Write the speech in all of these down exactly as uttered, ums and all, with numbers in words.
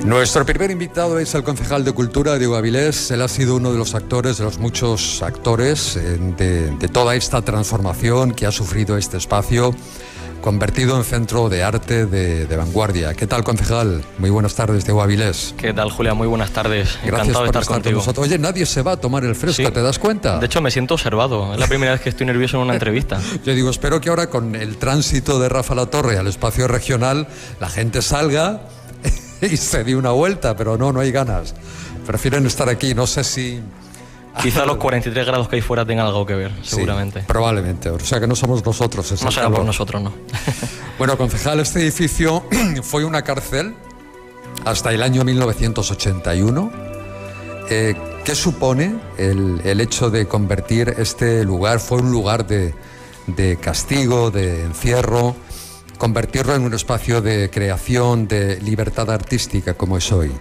Nuestro primer invitado es el concejal de Cultura, Diego Avilés. Él ha sido uno de los actores, de los muchos actores eh, de, de toda esta transformación que ha sufrido este espacio, convertido en centro de arte de, de vanguardia. ¿Qué tal, concejal? Muy buenas tardes, Diego Avilés. ¿Qué tal, Julia? Muy buenas tardes. Gracias Encantado por de estar estar contigo. con nosotros. Oye, nadie se va a tomar el fresco, Sí. ¿te das cuenta? De hecho, me siento observado. Es la primera vez que estoy nervioso en una entrevista. Yo digo, espero que ahora con el tránsito de Rafa Latorre al espacio regional, la gente salga y se dé una vuelta, pero no, no hay ganas. Prefieren estar aquí, no sé si... Quizá los cuarenta y tres grados que hay fuera tengan algo que ver, seguramente. Sí, probablemente, o sea que no somos nosotros. Es No el será calor. por nosotros, no. Bueno, concejal, este edificio fue una cárcel hasta el año mil novecientos ochenta y uno. Eh, ¿Qué supone el, el hecho de convertir este lugar? Fue un lugar de, de castigo, de encierro, convertirlo en un espacio de creación, de libertad artística como es hoy.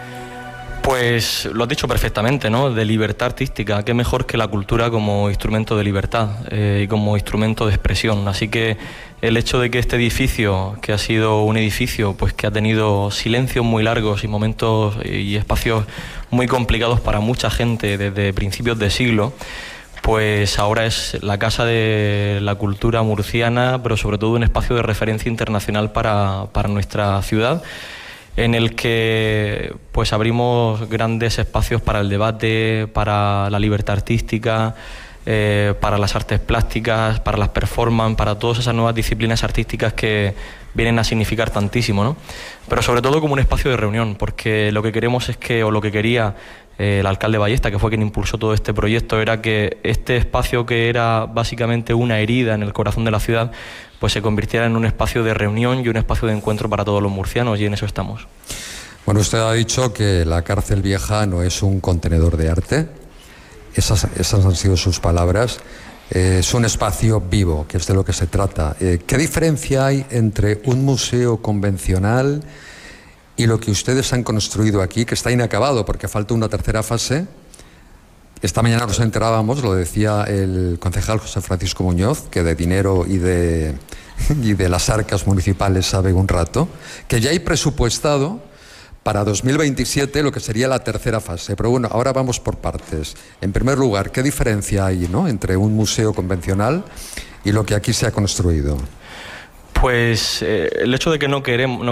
Pues lo has dicho perfectamente, ¿no? De libertad artística. Qué mejor que la cultura como instrumento de libertad eh, y como instrumento de expresión. Así que el hecho de que este edificio, que ha sido un edificio pues que ha tenido silencios muy largos y momentos y espacios muy complicados para mucha gente desde principios de siglo, pues ahora es la casa de la cultura murciana, pero sobre todo un espacio de referencia internacional para, para nuestra ciudad, en el que pues abrimos grandes espacios para el debate, para la libertad artística, eh, para las artes plásticas, para las performances, para todas esas nuevas disciplinas artísticas que vienen a significar tantísimo, ¿no? Pero sobre todo como un espacio de reunión, porque lo que queremos es que, o lo que quería eh, el alcalde Ballesta, que fue quien impulsó todo este proyecto, era que este espacio, que era básicamente una herida en el corazón de la ciudad, pues se convirtiera en un espacio de reunión y un espacio de encuentro para todos los murcianos, y en eso estamos. Bueno, usted ha dicho que la cárcel vieja no es un contenedor de arte. Esas, esas han sido sus palabras. Eh, es un espacio vivo, que es de lo que se trata. Eh, ¿Qué diferencia hay entre un museo convencional y lo que ustedes han construido aquí, que está inacabado porque falta una tercera fase? Esta mañana nos enterábamos, lo decía el concejal José Francisco Muñoz, que de dinero y de, y de las arcas municipales sabe un rato, que ya hay presupuestado para dos mil veintisiete lo que sería la tercera fase. Pero bueno, ahora vamos por partes. En primer lugar, ¿qué diferencia hay, ¿no?, entre un museo convencional y lo que aquí se ha construido? Pues eh, el hecho de que no queremos... No